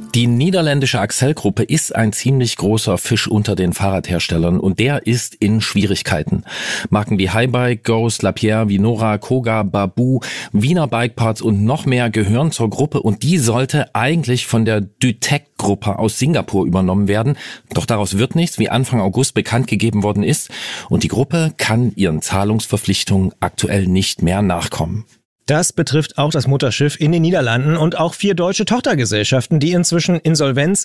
Die niederländische Accel-Gruppe ist ein ziemlich großer Fisch unter den Fahrradherstellern und der ist in Schwierigkeiten. Marken wie Highbike, Ghost, Lapierre, Vinora, Koga, Baboo, Wiener Bikeparts und noch mehr gehören zur Gruppe und die sollte eigentlich von der Dytec-Gruppe aus Singapur übernommen werden. Doch daraus wird nichts, wie Anfang August bekannt gegeben worden ist und die Gruppe kann ihren Zahlungsverpflichtungen aktuell nicht mehr nachkommen. Das betrifft auch das Mutterschiff in den Niederlanden und auch 4 deutsche Tochtergesellschaften, die inzwischen Insolvenz